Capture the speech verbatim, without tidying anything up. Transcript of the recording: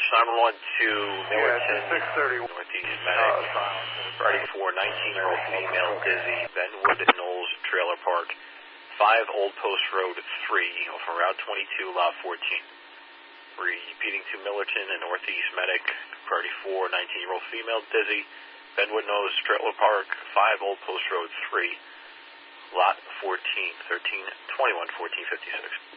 nine one one to Millerton, six thirty. Northeast Medic, Friday four, nineteen-year-old female, dizzy, Benwood Knolls Trailer Park, five Old Post Road three, from Route twenty-two, Lot fourteen. Repeating to Millerton and Northeast Medic, Friday four, nineteen-year-old female, dizzy, Benwood Knolls Trailer Park, five Old Post Road three, Lot fourteen, thirteen twenty-one, fourteen fifty-six.